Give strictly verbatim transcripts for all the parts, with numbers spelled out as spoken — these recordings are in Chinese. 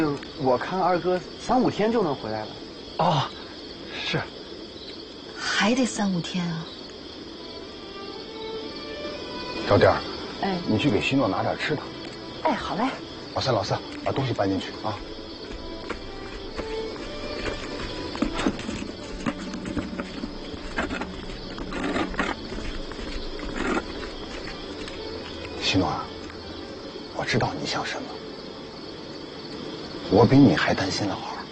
我看二哥三五天就能回来了。 哦，是。 还得三五天啊。 小点儿， 哎， 你去给希诺拿点吃的。 哎，好嘞。 老三，老四，把东西搬进去啊。希诺啊，我知道你想什么，我比你还担心老二。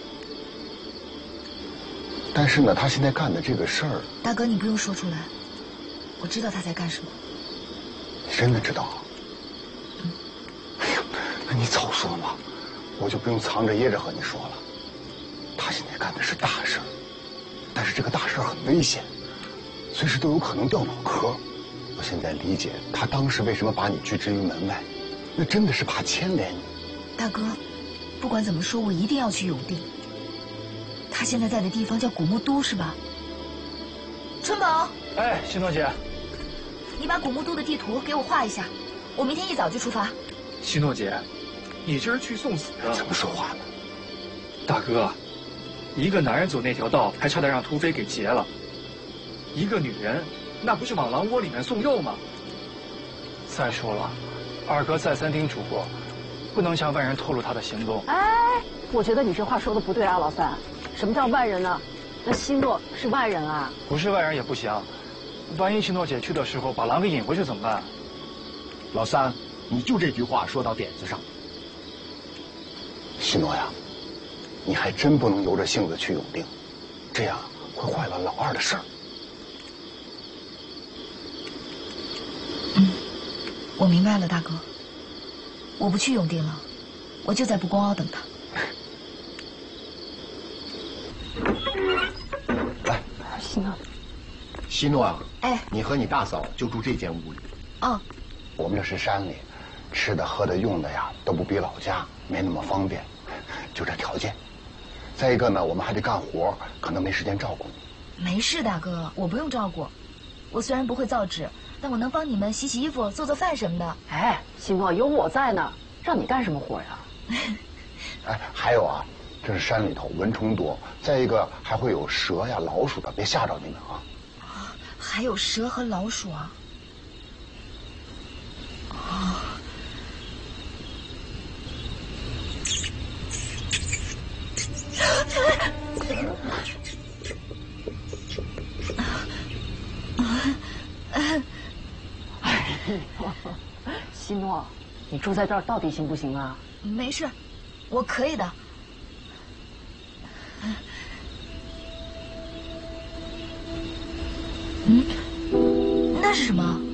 但是呢，他现在干的这个事儿， 大哥，你不用说出来，我知道他在干什么。 你真的知道啊？嗯。哎呀，那你早说嘛，我就不用藏着掖着和你说了。他现在干的是大事儿，但是这个大事儿很危险，随时都有可能掉脑壳。我现在理解他当时为什么把你拒之于门外，那真的是怕牵连你。 大哥，不管怎么说，我一定要去永定。他现在在的地方叫古木都，是吧？春宝， 哎，希诺姐， 你把古木都的地图给我画一下，我明天一早就出发。 希诺姐，你这是去送死的？ 怎么说话呢？ 大哥，一个男人走那条道，还差点让土匪给劫了；一个女人，那不是往狼窝里面送肉吗？再说了，二哥再三叮嘱过，不能向外人透露他的行踪。 哎，我觉得你这话说的不对啊，老三。什么叫外人呢？那希诺是外人啊。 不是外人也不行，万一希诺姐去的时候把狼给引回去怎么办？ 老三，你就这句话说到点子上。 希诺呀，你还真不能由着性子去永定，这样会坏了老二的事儿。 嗯，我明白了，大哥。我不去永定了，我就在不公凹等他。 来， 希诺， 希诺啊， 哎， 你和你大嫂就住这间屋里。 哦， 我们这是山里，吃的喝的用的呀都不比老家，没那么方便，就这条件。再一个呢，我们还得干活，可能没时间照顾你。 没事，大哥，我不用照顾。我虽然不会造纸，但我能帮你们洗洗衣服、做做饭什么的。 哎，希诺，有我在呢，让你干什么活呀？ 哎，还有啊，这是山里头蚊虫多，再一个还会有蛇呀、老鼠的，别吓着你们啊。 啊，还有蛇和老鼠啊！啊。 希诺，你住在这儿到底行不行啊？ 没事，我可以的。嗯，那是什么？